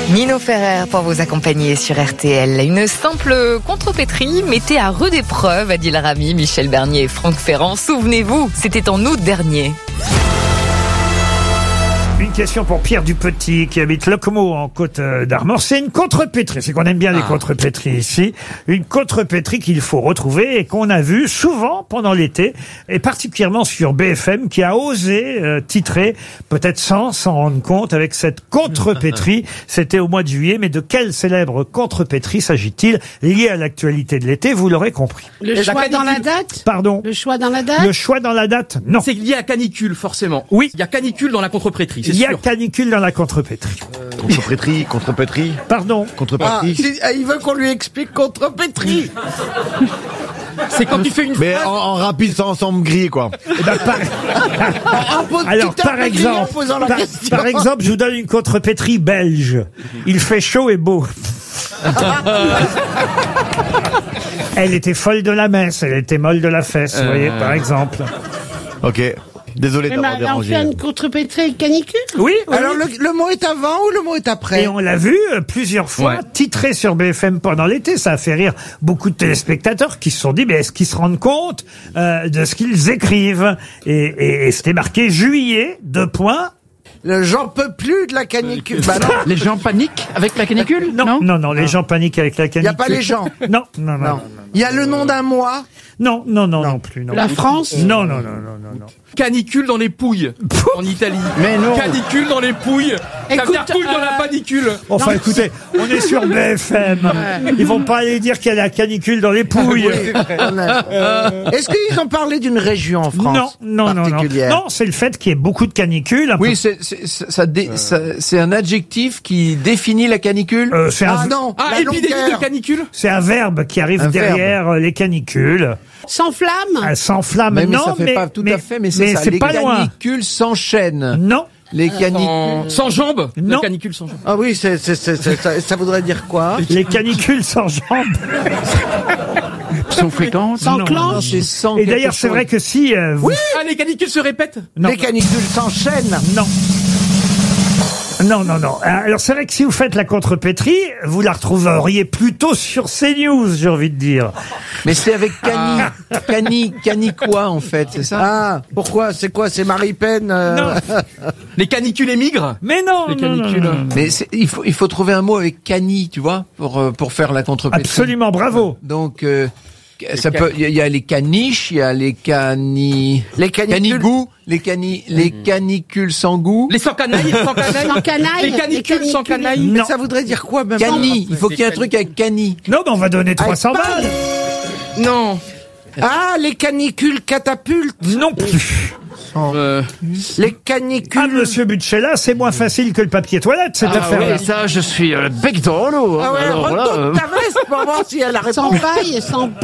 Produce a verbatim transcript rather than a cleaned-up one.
Nino Ferrer pour vous accompagner sur R T L. Une simple contrepétrie mettait à rude épreuve Adil Rami, Michel Bernier et Franck Ferrand. Souvenez-vous, c'était en août dernier. Une question pour Pierre Dupetit qui habite Locmo en Côte d'Armor. C'est une contrepétrie, c'est qu'on aime bien les Ah. contrepétries ici. Une contrepétrie qu'il faut retrouver et qu'on a vu souvent pendant l'été, et particulièrement sur B F M, qui a osé euh, titrer, peut-être sans s'en rendre compte, avec cette contrepétrie. C'était au mois de juillet, mais de quelle célèbre contrepétrie s'agit-il liée à l'actualité de l'été? Vous l'aurez compris. Le La choix canicule. dans la date Pardon. Le choix dans la date Le choix dans la date? Non. C'est lié à canicule, forcément. Oui. Il y a canicule dans la contrepétrie, c'est Il y a sûr. canicule dans la contrepétrie. Contrepétrie, contrepétrie, Pardon. Ah, contrepétrie. si- ah, il veut qu'on lui explique contrepétrie. C'est quand tu fais une Mais phrase. en, en rapide, sans, sans me griller, quoi. Eh ben, par... Un peu de Alors, petit air par de grillon en exemple, posant la par, question. par exemple, je vous donne une contrepétrie belge. Il fait chaud et beau. Elle était folle de la messe, elle était molle de la fesse, vous voyez, par exemple. Ok. Désolé Mais d'avoir maintenant, on dérangé. fait une contrepétrie avec canicule Oui, oui. Alors, le, le mot est avant ou le mot est après? Et on l'a vu euh, plusieurs fois, Ouais. titré sur B F M pendant l'été. Ça a fait rire beaucoup de téléspectateurs qui se sont dit, mais est-ce qu'ils se rendent compte euh, de ce qu'ils écrivent? Et, et, et c'était marqué juillet, deux points. Le j'en peux plus de la canicule. Bah non, Les gens paniquent avec la canicule? Non, non, non, les gens paniquent avec la il canicule. n'y a pas les gens. Non, non, non, non, Non. Il y a le nom d'un mois. non, non, non, non plus. Non. La France Non, non, non, non, non, non. Canicule dans les pouilles, en Italie. Mais non. Canicule dans les pouilles. Ça veut Écoute, dire pouille dans la euh, panicule. Enfin, écoutez, on est sur B F M. Ils vont pas aller dire qu'il y a la canicule dans les pouilles. On a- Est-ce qu'ils ont parlé d'une région en France Non, non, non, non. particulière? Non, c'est le fait qu'il y ait beaucoup de canicules. un Oui, peu- c'est c'est- ça, ça dé- ça- c'est un adjectif qui définit la canicule. Euh, c'est Ah un, non, Ah, la épidémie de longueur. canicule. c'est un verbe qui arrive Un verbe. derrière euh, les canicules. Sans flamme Elle s'enflamme. mais, mais non, ça fait mais, pas tout mais- à fait, mais c'est ça. c'est Les pas loin. canicules s'enchaînent. Non, Les canicules. En- Sans jambes. Non. La canicule sans jambes. Ah oui, c'est, c'est, c'est, c'est- ça, ça voudrait dire quoi? les canicules sans jambes. sont fréquentes. Sans Non, clanche Non, c'est sans Et quelque d'ailleurs, c'est chose. vrai que si euh, vous... Ah, les canicules se répètent. Non. Les canicules s'enchaînent. Non. Non, non, non. Alors, c'est vrai que si vous faites la contrepétrie, vous la retrouveriez plutôt sur CNews, j'ai envie de dire. Mais c'est avec cani, cani, cani quoi en fait, c'est ça? Ah, pourquoi? C'est quoi? C'est Marie Pen euh, Non. Les canicules émigrent. Mais non, Les non, non, canicules. non, non. Mais c'est- il faut il faut trouver un mot avec cani, tu vois, pour euh, pour faire la contrepétrie. Absolument, bravo. Donc euh, ça peut il y, a- il y a les caniches, il y a les cani Les canicules. canigous, les cani les canicules sans goût. Les sans canailles. Sans canailles. Sans canaille Les canicules sans canicules. canailles. Non. Mais ça voudrait dire quoi, même? Cani, il faut qu'il y ait un truc avec cani. Non, mais on va donner trois cents Avec balles. Non. Ah, les canicules catapultes. Non plus. Euh, Les canicules. Ah, monsieur Butchella, c'est moins facile que le papier toilette, cette Ah affaire-là. oui, ça, je suis euh, bec dans l'eau. hein. Ah ouais, Alors, voilà, retourne euh, ta veste pour voir si elle a répondu. Sans paille et sans